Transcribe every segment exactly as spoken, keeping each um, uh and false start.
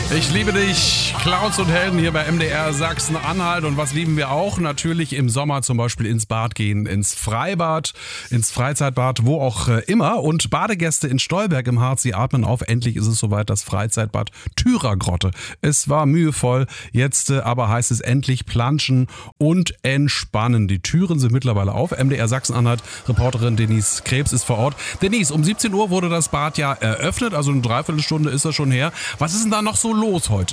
Ich liebe dich, Clowns und Helden hier bei M D R Sachsen-Anhalt. Und was lieben wir auch? Natürlich im Sommer zum Beispiel ins Bad gehen, ins Freibad, ins Freizeitbad, wo auch äh, immer. Und Badegäste in Stolberg im Harz, sie atmen auf. Endlich ist es soweit, das Freizeitbad Thürer-Grotte. Es war mühevoll, jetzt äh, aber heißt es endlich planschen und entspannen. Die Türen sind mittlerweile auf. M D R Sachsen-Anhalt, Reporterin Denise Krebs ist vor Ort. Denise, um siebzehn Uhr wurde das Bad ja eröffnet, also eine Dreiviertelstunde ist das schon her. Was ist denn da noch so los heute?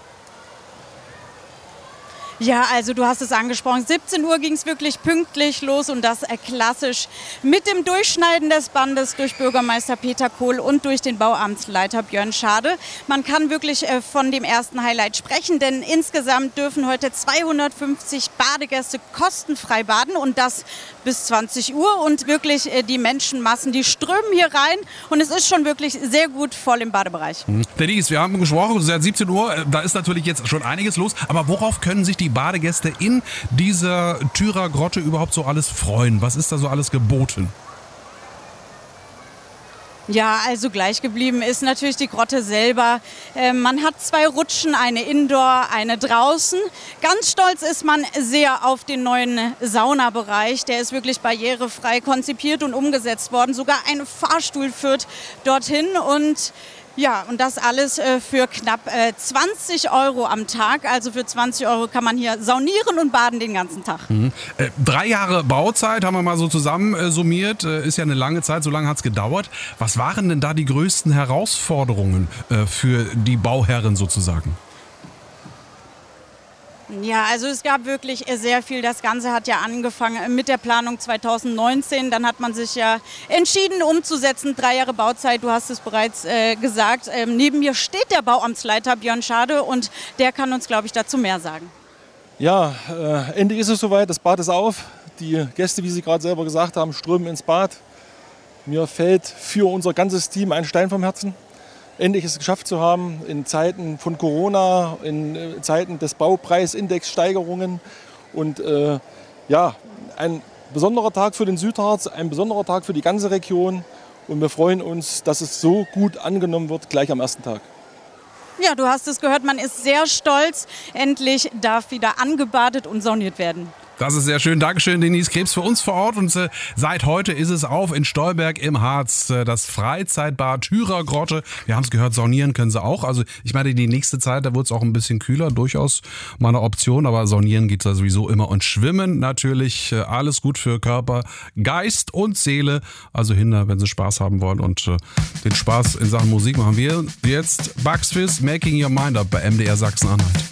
Ja, also du hast es angesprochen, siebzehn Uhr ging es wirklich pünktlich los und das äh, klassisch mit dem Durchschneiden des Bandes durch Bürgermeister Peter Kohl und durch den Bauamtsleiter Björn Schade. Man kann wirklich äh, von dem ersten Highlight sprechen, denn insgesamt dürfen heute zweihundertfünfzig Badegäste kostenfrei baden und das bis zwanzig Uhr und wirklich äh, die Menschenmassen, die strömen hier rein und es ist schon wirklich sehr gut voll im Badebereich. Mhm. Denise, wir haben gesprochen, seit siebzehn Uhr, da ist natürlich jetzt schon einiges los, aber worauf können sich die Badegäste in dieser Thürer Grotte überhaupt so alles freuen? Was ist da so alles geboten? Ja, also gleich geblieben ist natürlich die Grotte selber. Äh, man hat zwei Rutschen, eine Indoor, eine draußen. Ganz stolz ist man sehr auf den neuen Saunabereich. Der ist wirklich barrierefrei konzipiert und umgesetzt worden. Sogar ein Fahrstuhl führt dorthin und ja, und das alles äh, für knapp äh, zwanzig Euro am Tag. Also für zwanzig Euro kann man hier saunieren und baden den ganzen Tag. Mhm. Äh, drei Jahre Bauzeit haben wir mal so zusammen äh, summiert. Äh, ist ja eine lange Zeit, so lange hat es gedauert. Was waren denn da die größten Herausforderungen äh, für die Bauherren sozusagen? Ja, also es gab wirklich sehr viel. Das Ganze hat ja angefangen mit der Planung zweitausendneunzehn. Dann hat man sich ja entschieden umzusetzen. Drei Jahre Bauzeit, du hast es bereits äh, gesagt. Ähm, neben mir steht der Bauamtsleiter Björn Schade und der kann uns, glaube ich, dazu mehr sagen. Ja, äh, endlich ist es soweit. Das Bad ist auf. Die Gäste, wie Sie gerade selber gesagt haben, strömen ins Bad. Mir fällt für unser ganzes Team ein Stein vom Herzen. Endlich es geschafft zu haben, in Zeiten von Corona, in Zeiten des Baupreisindexsteigerungen. Und äh, ja, ein besonderer Tag für den Südharz, ein besonderer Tag für die ganze Region. Und wir freuen uns, dass es so gut angenommen wird, gleich am ersten Tag. Ja, du hast es gehört, man ist sehr stolz. Endlich darf wieder angebadet und sauniert werden. Das ist sehr schön. Dankeschön, Denise Krebs, für uns vor Ort. Und äh, seit heute ist es auf in Stolberg im Harz, äh, das Freizeitbad Thürer Grotte. Wir haben es gehört, saunieren können sie auch. Also ich meine, die nächste Zeit, da wird es auch ein bisschen kühler, durchaus mal eine Option. Aber saunieren geht da sowieso immer. Und schwimmen natürlich, äh, alles gut für Körper, Geist und Seele. Also hinter, wenn sie Spaß haben wollen. Und äh, den Spaß in Sachen Musik machen wir jetzt. Bucks Fizz, Making Your Mind Up bei M D R Sachsen-Anhalt.